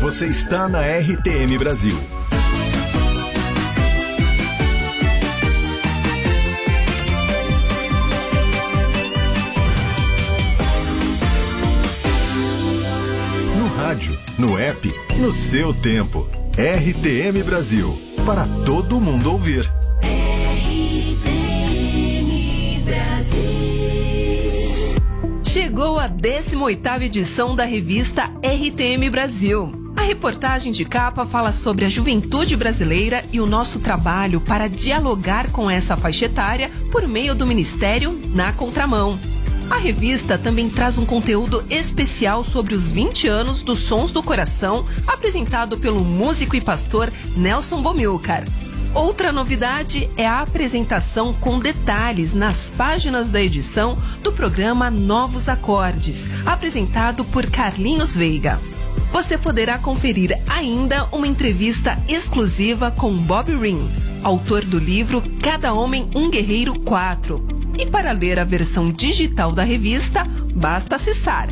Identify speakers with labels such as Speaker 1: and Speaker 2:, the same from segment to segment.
Speaker 1: Você está na RTM Brasil. No rádio, no app, no seu tempo. RTM Brasil. Para todo mundo ouvir.
Speaker 2: Chegou a 18ª edição da revista RTM Brasil. A reportagem de capa fala sobre a juventude brasileira e o nosso trabalho para dialogar com essa faixa etária por meio do Ministério Na Contramão. A revista também traz um conteúdo especial sobre os 20 anos dos Sons do Coração, apresentado pelo músico e pastor Nelson Bomilcar. Outra novidade é a apresentação com detalhes nas páginas da edição do programa Novos Acordes, apresentado por Carlinhos Veiga. Você poderá conferir ainda uma entrevista exclusiva com Bob Ring, autor do livro Cada Homem um Guerreiro 4. E para ler a versão digital da revista, basta acessar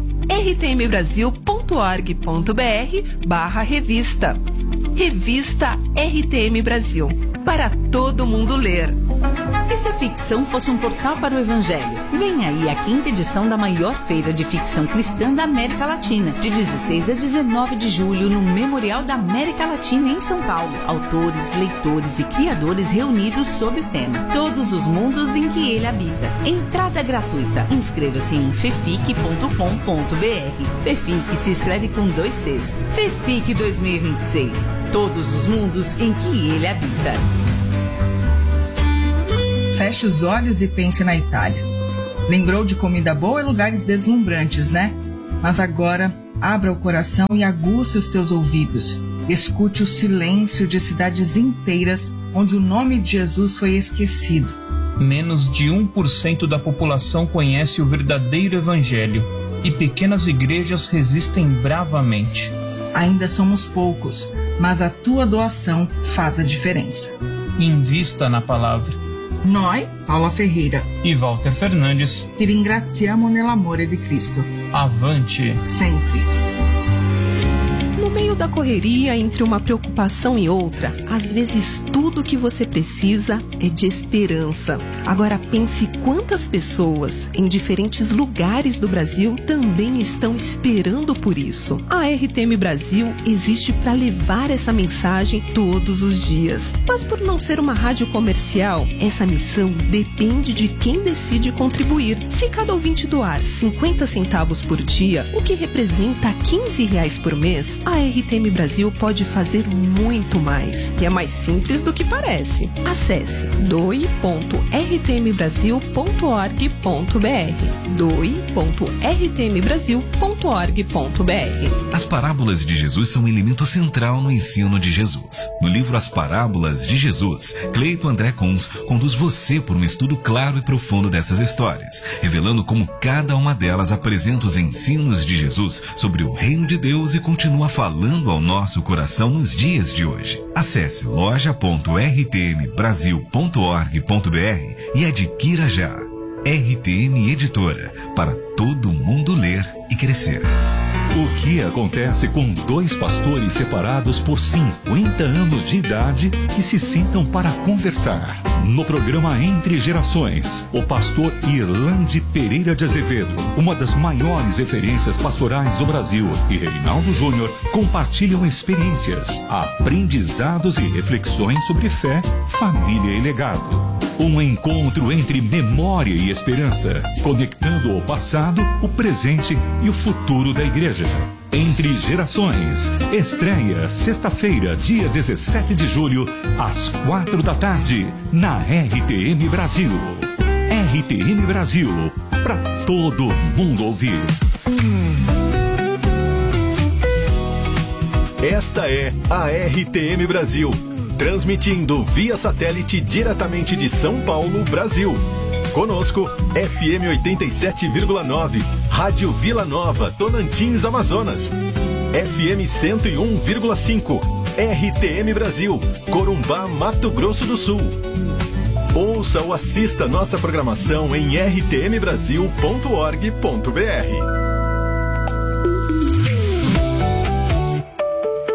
Speaker 2: rtmbrasil.org.br/revista. Revista RTM Brasil, para todo mundo ler.
Speaker 3: E se a ficção fosse um portal para o Evangelho? Vem aí a 5ª edição da maior feira de ficção cristã da América Latina, de 16 a 19 de julho, no Memorial da América Latina, em São Paulo. Autores, leitores e criadores reunidos sob o tema Todos os Mundos em que Ele Habita. Entrada gratuita. Inscreva-se em fefic.com.br. Fefic se escreve com 2 Cs. Fefic 2026. Todos os mundos em que Ele habita.
Speaker 4: Feche os olhos e pense na Itália. Lembrou de comida boa e lugares deslumbrantes, né? Mas agora, abra o coração e aguce os teus ouvidos. Escute o silêncio de cidades inteiras onde o nome de Jesus foi esquecido.
Speaker 5: Menos de 1% da população conhece o verdadeiro evangelho e pequenas igrejas resistem bravamente.
Speaker 4: Ainda somos poucos, mas a tua doação faz a diferença.
Speaker 5: Invista na palavra.
Speaker 4: Noi, Paula Ferreira
Speaker 5: e Walter Fernandes,
Speaker 4: ti ringraziamo nell'amore di Cristo.
Speaker 5: Avante!
Speaker 4: Sempre!
Speaker 2: No meio da correria, entre uma preocupação e outra, às vezes tudo o que você precisa é de esperança. Agora pense quantas pessoas em diferentes lugares do Brasil também estão esperando por isso. A RTM Brasil existe para levar essa mensagem todos os dias. Mas por não ser uma rádio comercial, essa missão depende de quem decide contribuir. Se cada ouvinte doar 50 centavos por dia, o que representa R$15 por mês, a RTM Brasil pode fazer muito mais. E é mais simples do que parece. Acesse doe.rtmbrasil.org.br doe.rtmbrasil.org.br.
Speaker 6: As parábolas de Jesus são um elemento central no ensino de Jesus. No livro As Parábolas de Jesus, Cleito André Kunz conduz você por um estudo claro e profundo dessas histórias, revelando como cada uma delas apresenta os ensinos de Jesus sobre o reino de Deus e continua falando ao nosso coração nos dias de hoje. Acesse loja.rtmbrasil.org.br e adquira já. RTM Editora, para todo mundo ler e crescer.
Speaker 7: O que acontece com 2 pastores separados por 50 anos de idade que se sentam para conversar? No programa Entre Gerações, o pastor Irlande Pereira de Azevedo, uma das maiores referências pastorais do Brasil, e Reinaldo Júnior compartilham experiências, aprendizados e reflexões sobre fé, família e legado. Um encontro entre memória e esperança, conectando o passado, o presente e o futuro da igreja. Entre Gerações, estreia sexta-feira, dia 17 de julho, às 4 da tarde, na RTM Brasil. RTM Brasil, para todo mundo ouvir.
Speaker 1: Esta é a RTM Brasil, transmitindo via satélite diretamente de São Paulo, Brasil. Conosco, FM 87,9, Rádio Vila Nova, Tocantins, Amazonas. FM 101,5, RTM Brasil, Corumbá, Mato Grosso do Sul. Ouça ou assista nossa programação em rtmbrasil.org.br.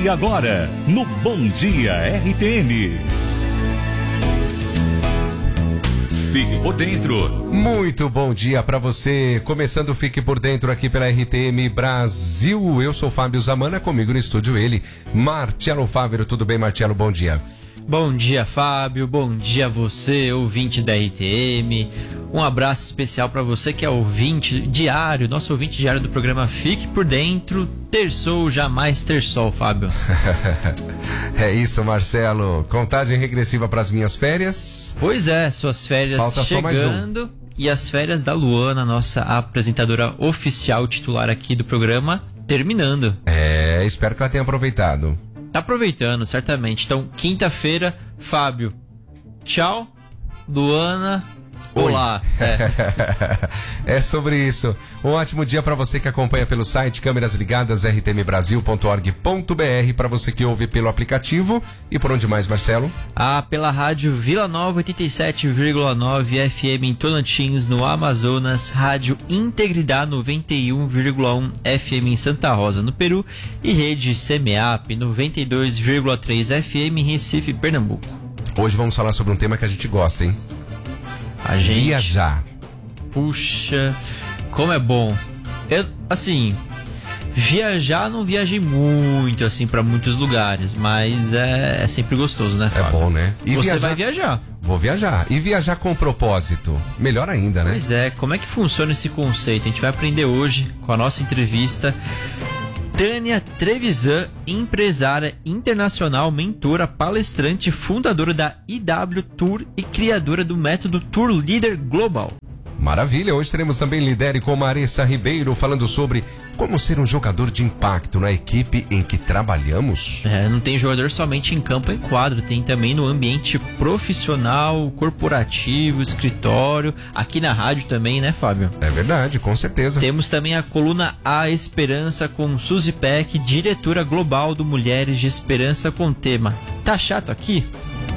Speaker 7: E agora, no Bom Dia RTM. Fique por dentro.
Speaker 8: Muito bom dia para você. Começando o Fique por Dentro aqui pela RTM Brasil. Eu sou Fábio Zamana, comigo no estúdio ele, Marcelo Fávero. Tudo bem, Marcelo? Bom dia.
Speaker 9: Bom dia, Fábio. Bom dia a você, ouvinte da RTM. Um abraço especial para você que é ouvinte diário, nosso ouvinte diário do programa Fique por Dentro. Terçou, jamais ter sol, Fábio.
Speaker 8: É isso, Marcelo. Contagem regressiva para as minhas férias.
Speaker 9: Pois é, suas férias
Speaker 8: falta
Speaker 9: chegando.
Speaker 8: Só mais um.
Speaker 9: E as férias da Luana, nossa apresentadora oficial titular aqui do programa, terminando.
Speaker 8: Espero que ela tenha aproveitado.
Speaker 9: Tá aproveitando, certamente. Então, quinta-feira, Fábio, tchau. Luana, olá.
Speaker 8: É sobre isso. Um ótimo dia para você que acompanha pelo site Câmeras Ligadas, rtmbrasil.org.br, para você que ouve pelo aplicativo. E por onde mais, Marcelo?
Speaker 9: Pela rádio Vila Nova 87,9 FM em Tocantins, no Amazonas, rádio Integridade 91,1 FM em Santa Rosa, no Peru, e rede CMEAP 92,3 FM em Recife, Pernambuco.
Speaker 8: Hoje vamos falar sobre um tema que a gente gosta, hein?
Speaker 9: A gente...
Speaker 8: Viajar.
Speaker 9: Puxa, como é bom. Viajar não viajei muito, assim, pra muitos lugares, mas é sempre gostoso, né, Fábio?
Speaker 8: É bom, né? E
Speaker 9: você vai viajar?
Speaker 8: Vou viajar. E viajar com propósito? Melhor ainda, né?
Speaker 9: Pois é, como é que funciona esse conceito? A gente vai aprender hoje com a nossa entrevista. Tânia Trevisan, empresária internacional, mentora, palestrante, fundadora da IW Tour e criadora do método Tour Leader Global.
Speaker 8: Maravilha, hoje teremos também Lidere com Marissa Ribeiro, falando sobre como ser um jogador de impacto na equipe em que trabalhamos.
Speaker 9: Não tem jogador somente em campo e quadro, tem também no ambiente profissional, corporativo, escritório, aqui na rádio também, né, Fábio?
Speaker 8: É verdade, com certeza.
Speaker 9: Temos também a coluna A Esperança com Suzy Peck, diretora global do Mulheres de Esperança, com o tema Tá chato aqui?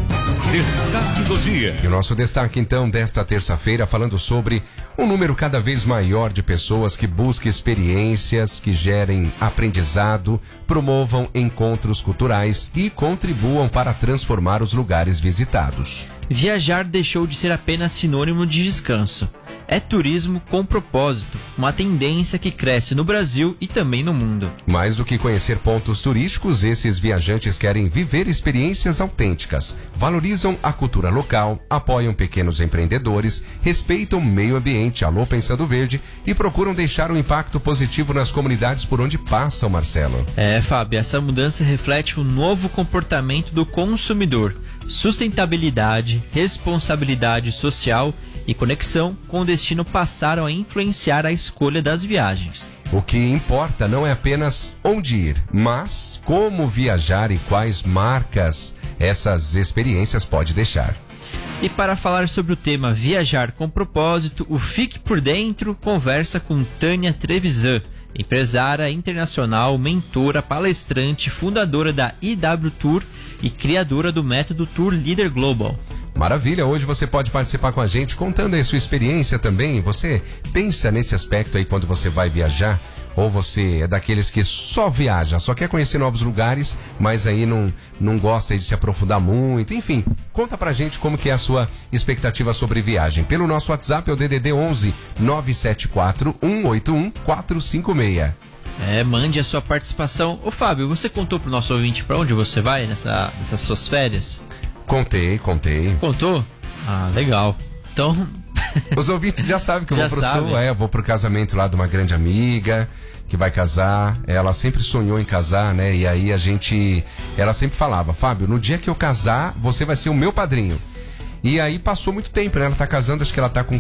Speaker 7: Destaque do dia.
Speaker 8: E o nosso destaque, então, desta terça-feira, falando sobre um número cada vez maior de pessoas que buscam experiências que gerem aprendizado, promovam encontros culturais e contribuam para transformar os lugares visitados.
Speaker 9: Viajar deixou de ser apenas sinônimo de descanso. É turismo com propósito, uma tendência que cresce no Brasil e também no mundo.
Speaker 8: Mais do que conhecer pontos turísticos, esses viajantes querem viver experiências autênticas, valorizam a cultura local, apoiam pequenos empreendedores, respeitam o meio ambiente, alô Pensando Verde, e procuram deixar um impacto positivo nas comunidades por onde passam, Marcelo.
Speaker 9: Fábio, essa mudança reflete um novo comportamento do consumidor, sustentabilidade, responsabilidade social e conexão com o destino passaram a influenciar a escolha das viagens.
Speaker 8: O que importa não é apenas onde ir, mas como viajar e quais marcas essas experiências pode deixar.
Speaker 9: E para falar sobre o tema Viajar com Propósito, o Fique por Dentro conversa com Tânia Trevisan, empresária internacional, mentora, palestrante, fundadora da IW Tour e criadora do método Tour Leader Global.
Speaker 8: Maravilha, hoje você pode participar com a gente contando aí sua experiência também. Você pensa nesse aspecto aí quando você vai viajar? Ou você é daqueles que só viaja, só quer conhecer novos lugares, mas aí não gosta aí de se aprofundar muito? Enfim, conta pra gente como que é a sua expectativa sobre viagem. Pelo nosso WhatsApp é o DDD 11 974 181 456.
Speaker 9: Mande a sua participação. Ô Fábio, você contou pro nosso ouvinte pra onde você vai nessas suas férias?
Speaker 8: Contei.
Speaker 9: Contou? Legal. Então...
Speaker 8: Os ouvintes já sabem que eu vou pro sul. Eu vou pro casamento lá de uma grande amiga que vai casar. Ela sempre sonhou em casar, né? E aí ela sempre falava, Fábio, no dia que eu casar, você vai ser o meu padrinho. E aí passou muito tempo, né? Ela tá casando, acho que ela tá com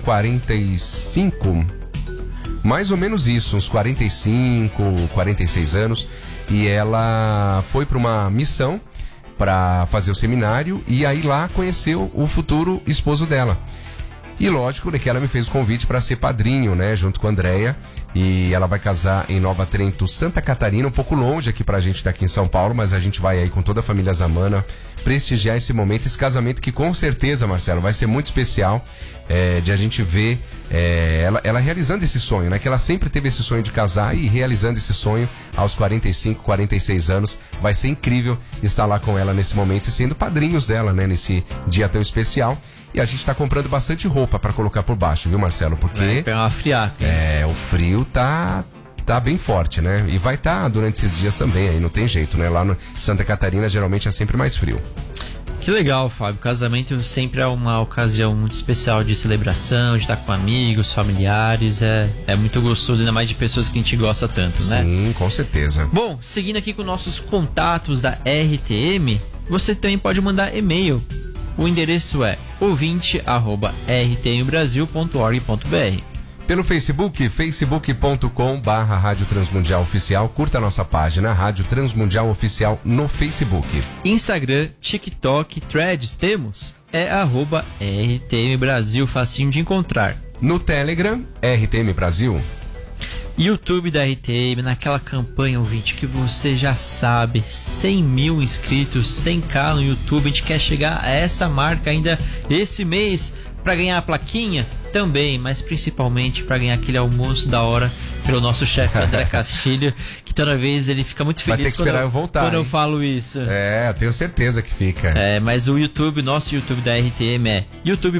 Speaker 8: 45, mais ou menos isso, uns 45, 46 anos. E ela foi pra uma missão para fazer o seminário e aí lá conheceu o futuro esposo dela. E lógico, né, que ela me fez o convite para ser padrinho, né, junto com a Andréia, e ela vai casar em Nova Trento, Santa Catarina, um pouco longe aqui pra gente daqui em São Paulo, mas a gente vai aí com toda a família Zamana prestigiar esse momento, esse casamento que com certeza, Marcelo, vai ser muito especial, de a gente ver ela realizando esse sonho, né? Que ela sempre teve esse sonho de casar e realizando esse sonho aos 45, 46 anos. Vai ser incrível estar lá com ela nesse momento e sendo padrinhos dela, né? Nesse dia tão especial. E a gente tá comprando bastante roupa para colocar por baixo, viu, Marcelo? Porque
Speaker 9: vai pegar uma friaca.
Speaker 8: O frio tá bem forte, né? E vai estar durante esses dias também, aí não tem jeito, né? Lá no Santa Catarina geralmente é sempre mais frio.
Speaker 9: Que legal, Fábio. Casamento sempre é uma ocasião muito especial de celebração, de estar com amigos, familiares. É muito gostoso, ainda mais de pessoas que a gente gosta tanto, né?
Speaker 8: Sim, com certeza.
Speaker 9: Bom, seguindo aqui com nossos contatos da RTM, você também pode mandar e-mail. O endereço é ouvinte@rtmbrasil.org.br.
Speaker 8: Pelo Facebook, facebook.com/Rádio Transmundial Oficial. Curta a nossa página, Rádio Transmundial Oficial no Facebook.
Speaker 9: Instagram, TikTok, Threads temos? @RTM Brasil, facinho de encontrar.
Speaker 8: No Telegram, RTM Brasil.
Speaker 9: YouTube da RTM, naquela campanha, ouvinte, que você já sabe, 100 mil inscritos, 100k no YouTube. A gente quer chegar a essa marca ainda esse mês para ganhar a plaquinha também, mas principalmente para ganhar aquele almoço da hora pelo nosso chefe André Castilho, que toda vez ele fica muito feliz.
Speaker 8: Vai ter que esperar eu voltar,
Speaker 9: quando eu falo isso.
Speaker 8: Tenho certeza que fica.
Speaker 9: Mas o YouTube, nosso YouTube da RTM é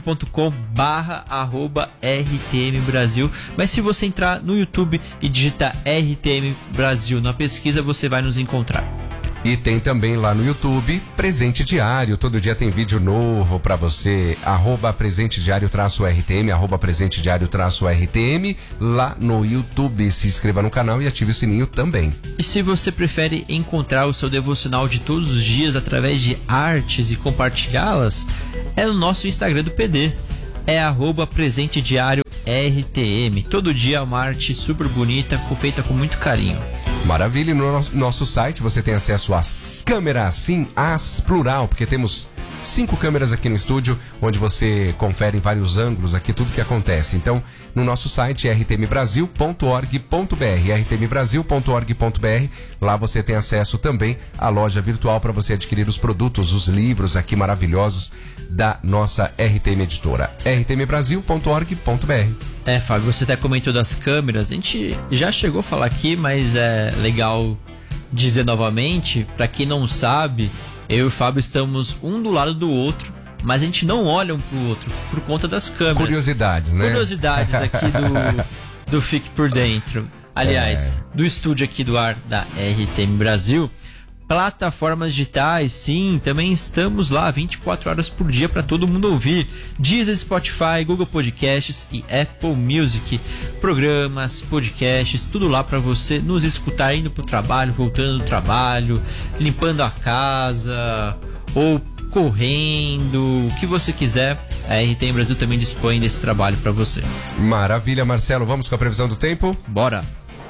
Speaker 9: youtube.com/RTM Brasil. Mas se você entrar no YouTube e digitar RTM Brasil na pesquisa, você vai nos encontrar.
Speaker 8: E tem também lá no YouTube Presente Diário. Todo dia tem vídeo novo pra você. @presentediario-RTM, @presentediario-RTM. Lá no YouTube. Se inscreva no canal e ative o sininho também.
Speaker 9: E se você prefere encontrar o seu devocional de todos os dias através de artes e compartilhá-las, é no nosso Instagram do PD. É @presentediario-RTM. Todo dia uma arte super bonita, feita com muito carinho.
Speaker 8: Maravilha, e no nosso site você tem acesso às câmeras, sim, às plural, porque temos 5 câmeras aqui no estúdio, onde você confere em vários ângulos aqui tudo que acontece. Então, no nosso site rtmbrasil.org.br, rtmbrasil.org.br, lá você tem acesso também à loja virtual para você adquirir os produtos, os livros aqui maravilhosos da nossa RTM Editora, rtmbrasil.org.br.
Speaker 9: Fábio, você até comentou das câmeras, a gente já chegou a falar aqui, mas é legal dizer novamente, para quem não sabe, eu e o Fábio estamos um do lado do outro, mas a gente não olha um pro outro por conta das câmeras.
Speaker 8: Curiosidades, né?
Speaker 9: Curiosidades aqui do Fique Por Dentro. Aliás, do estúdio aqui do ar da RTM Brasil. Plataformas digitais, sim, também estamos lá 24 horas por dia para todo mundo ouvir. Deezer, Spotify, Google Podcasts e Apple Music. Programas, podcasts, tudo lá para você nos escutar indo pro trabalho, voltando do trabalho, limpando a casa ou correndo, o que você quiser. A RTM Brasil também dispõe desse trabalho para você.
Speaker 8: Maravilha, Marcelo. Vamos com a previsão do tempo?
Speaker 9: Bora!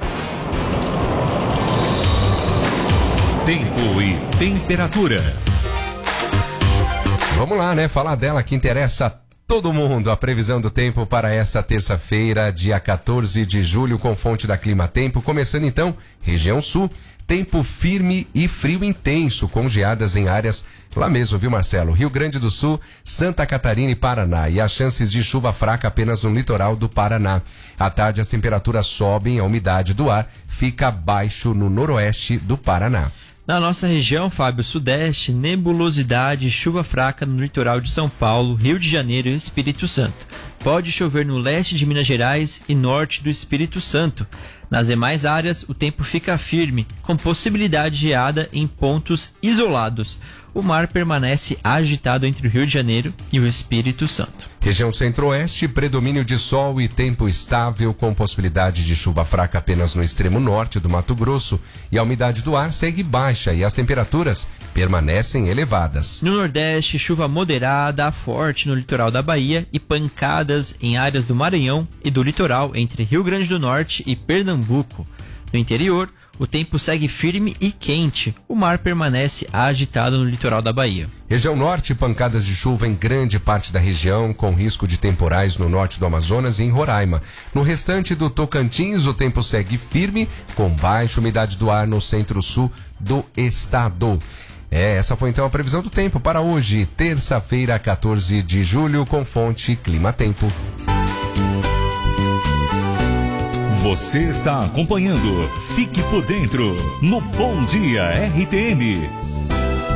Speaker 7: Tempo e temperatura.
Speaker 8: Vamos lá, né? Falar dela que interessa a todo mundo. A previsão do tempo para esta terça-feira, dia 14 de julho, com fonte da Clima Tempo. Começando então, região sul. Tempo firme e frio intenso, com geadas em áreas lá mesmo, viu, Marcelo? Rio Grande do Sul, Santa Catarina e Paraná. E as chances de chuva fraca apenas no litoral do Paraná. À tarde as temperaturas sobem, a umidade do ar fica baixo no noroeste do Paraná.
Speaker 9: Na nossa região, Fábio, sudeste, nebulosidade e chuva fraca no litoral de São Paulo, Rio de Janeiro e Espírito Santo. Pode chover no leste de Minas Gerais e norte do Espírito Santo. Nas demais áreas, o tempo fica firme, com possibilidade de geada em pontos isolados. O mar permanece agitado entre o Rio de Janeiro e o Espírito Santo.
Speaker 8: Região centro-oeste, predomínio de sol e tempo estável, com possibilidade de chuva fraca apenas no extremo norte do Mato Grosso. E a umidade do ar segue baixa e as temperaturas permanecem elevadas.
Speaker 9: No nordeste, chuva moderada a forte no litoral da Bahia e pancadas em áreas do Maranhão e do litoral entre Rio Grande do Norte e Pernambuco. No interior, o tempo segue firme e quente. O mar permanece agitado no litoral da Bahia.
Speaker 8: Região norte, pancadas de chuva em grande parte da região, com risco de temporais no norte do Amazonas e em Roraima. No restante do Tocantins, o tempo segue firme, com baixa umidade do ar no centro-sul do estado. Essa foi então a previsão do tempo para hoje, terça-feira, 14 de julho, com fonte Clima Tempo.
Speaker 7: Você está acompanhando Fique por Dentro no Bom Dia RTM.